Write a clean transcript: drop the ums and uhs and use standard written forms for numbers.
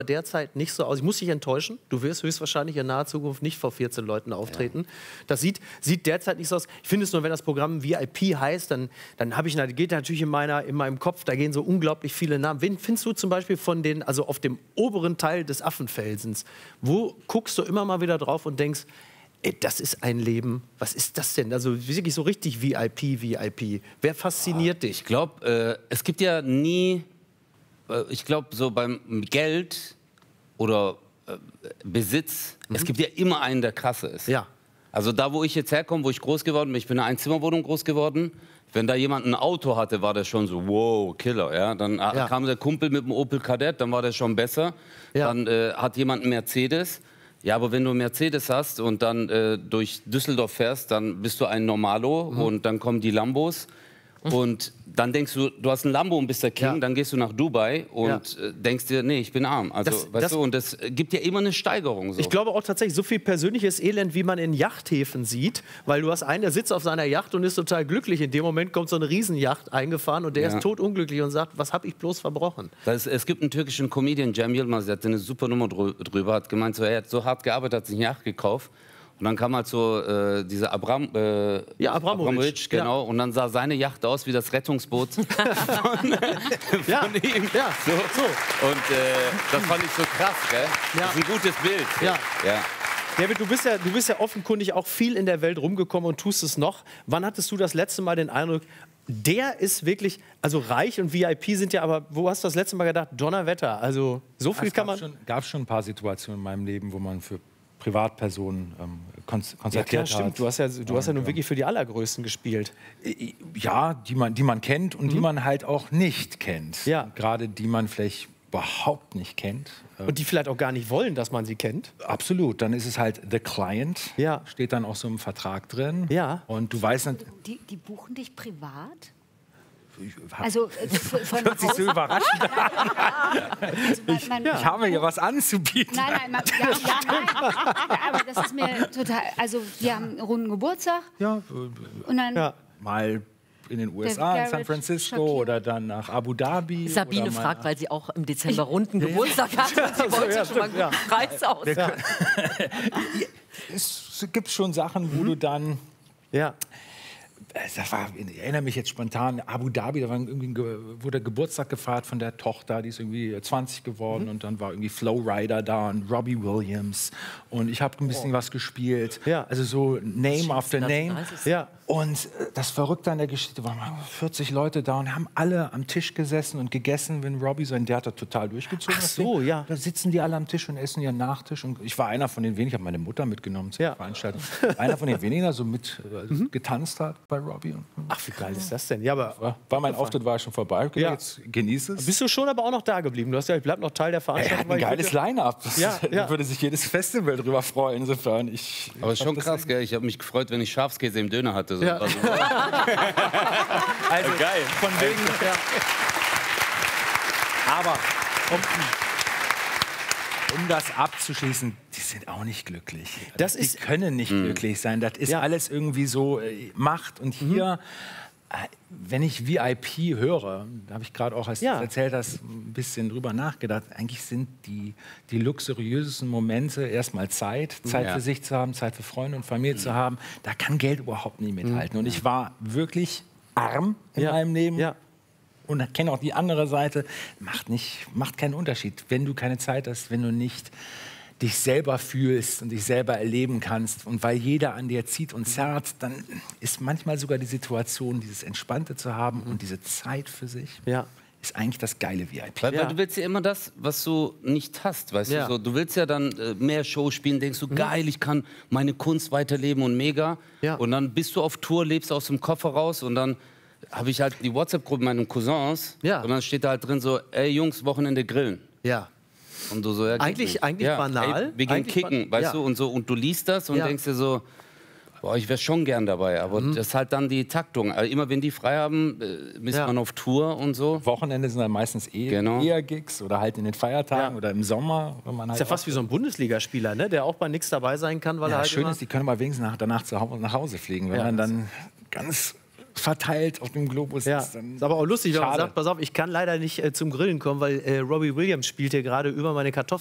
derzeit nicht so aus. Ich muss dich enttäuschen. Du wirst höchstwahrscheinlich in naher Zukunft nicht vor 14 Leuten auftreten. Ja. Das sieht derzeit nicht so aus. Ich finde es nur, wenn das Programm VIP heißt, dann geht natürlich in meinem Kopf, da gehen so unglaublich viele Namen. Wen findest du zum Beispiel von den, also auf dem oberen Teil des Affenfelsens, wo guckst du immer mal wieder drauf und denkst, ey, das ist ein Leben, was ist das denn? Also wirklich so richtig VIP. Wer fasziniert dich? Ich glaube, es gibt ja nie, ich glaube, so beim Geld oder Besitz, es gibt ja immer einen, der krasse ist. Ja. Also da, wo ich jetzt herkomme, wo ich groß geworden bin, ich bin in einer Einzimmerwohnung groß geworden. Wenn da jemand ein Auto hatte, war der schon so, wow, Killer. Ja? Dann kam der Kumpel mit dem Opel Kadett, dann war der schon besser. Ja. Dann hat jemand einen Mercedes. Ja, aber wenn du einen Mercedes hast und dann durch Düsseldorf fährst, dann bist du ein Normalo und dann kommen die Lambos. Und dann denkst du, du hast ein Lambo und bist der King, dann gehst du nach Dubai und denkst dir, nee, ich bin arm. Also, weißt du, und das gibt ja immer eine Steigerung. So. Ich glaube auch tatsächlich, so viel persönliches Elend, wie man in Yachthäfen sieht, weil du hast einen, der sitzt auf seiner Yacht und ist total glücklich. In dem Moment kommt so eine Riesenjacht eingefahren und der ist totunglücklich und sagt, was habe ich bloß verbrochen? Es gibt einen türkischen Comedian, Cem Yılmaz, der hat eine super Nummer drüber, hat gemeint, so, er hat so hart gearbeitet, hat sich eine Yacht gekauft. Und dann kam halt so dieser Abramovic, genau. Ja. Und dann sah seine Yacht aus wie das Rettungsboot von ihm. Ja. So. Und das fand ich so krass, gell? Ja. Das ist ein gutes Bild. Ja. David, du bist ja offenkundig auch viel in der Welt rumgekommen und tust es noch. Wann hattest du das letzte Mal den Eindruck, der ist wirklich, also reich und VIP sind ja, aber wo hast du das letzte Mal gedacht, Donnerwetter, also so viel kann man... Es gab schon ein paar Situationen in meinem Leben, wo man für Privatpersonen konzertiert stimmt. hat. Du hast ja nun wirklich für die Allergrößten gespielt. Ja, die man kennt und die man halt auch nicht kennt. Ja. Gerade die man vielleicht überhaupt nicht kennt. Und die vielleicht auch gar nicht wollen, dass man sie kennt. Absolut. Dann ist es halt the client. Ja. Steht dann auch so im Vertrag drin. Ja. Und du weißt nicht... Die buchen dich privat? Also von hört sich so überraschend an. Ich habe hier was anzubieten. Nein, aber das ist mir total... Also wir haben einen runden Geburtstag. Ja. Und dann... Mal in den USA, in San Francisco oder dann nach Abu Dhabi. Sabine fragt, weil sie auch im Dezember runden Geburtstag hat und sie wollte schon mal einen Preis aus. Es gibt schon Sachen, wo du dann... Ja. Ich erinnere mich jetzt spontan, Abu Dhabi, da wurde Geburtstag gefeiert von der Tochter, die ist irgendwie 20 geworden und dann war irgendwie Flo Rida da und Robbie Williams und ich habe ein bisschen was gespielt, also so Name after Name. Ja. Und das Verrückte an der Geschichte waren 40 Leute da und haben alle am Tisch gesessen und gegessen, wenn Robbie der hat total durchgezogen. Ach so, ja. Da sitzen die alle am Tisch und essen ihren Nachtisch und ich war einer von den wenigen, ich habe meine Mutter mitgenommen zur Veranstaltung, einer von den wenigen, der so mit getanzt hat bei Robbie. Ach, wie geil ist das denn? Ja, aber mein Auftritt war schon vorbei. Okay, jetzt genieße es. Bist du schon aber auch noch da geblieben? Du hast ja, ich bleib noch Teil der Veranstaltung. Ein geiles Line-Up. Da würde sich jedes Festival drüber freuen. Insofern, aber schon krass, gell? Ich habe mich gefreut, wenn ich Schafskäse im Döner hatte. So. Ja. Also geil. Von wegen. Aber um das abzuschließen, die sind auch nicht glücklich. Die können nicht glücklich sein. Das ist alles irgendwie so Macht. Und hier, wenn ich VIP höre, da habe ich gerade auch, als du erzählt hast, ein bisschen drüber nachgedacht, eigentlich sind die luxuriösesten Momente erstmal Zeit für sich zu haben, Zeit für Freunde und Familie zu haben. Da kann Geld überhaupt nicht mithalten. Und ich war wirklich arm in meinem Leben. Ja. Und kenne auch die andere Seite, macht keinen Unterschied. Wenn du keine Zeit hast, wenn du nicht dich selber fühlst und dich selber erleben kannst und weil jeder an dir zieht und zerrt, dann ist manchmal sogar die Situation, dieses Entspannte zu haben und diese Zeit für sich, ist eigentlich das geile VIP. Weil du willst ja immer das, was du nicht hast, weißt du? So, du willst ja dann mehr Show spielen, denkst du, geil, ich kann meine Kunst weiterleben und mega. Ja. Und dann bist du auf Tour, lebst aus dem Koffer raus und dann habe ich halt die WhatsApp-Gruppe meiner Cousins und dann steht da halt drin so, ey Jungs, Wochenende grillen. Ja. Und du so, eigentlich banal. Ey, wir gehen kicken, weißt du, und so. Und du liest das und denkst dir so, boah, ich wäre schon gern dabei. Aber das ist halt dann die Taktung. Also immer wenn die frei haben, ist man auf Tour und so. Wochenende sind dann meistens eher Gigs oder halt in den Feiertagen oder im Sommer. Man halt ist ja fast wie so ein Bundesligaspieler, ne? Der auch bei nichts dabei sein kann, weil er halt schön ist, die können mal wenigstens danach nach Hause fliegen. Wenn man dann ganz verteilt auf dem Globus ist. Dann ist aber auch lustig, wenn man schade. sagt, pass auf, ich kann leider nicht zum Grillen kommen, weil Robbie Williams spielt hier gerade über meine Kartoffeln.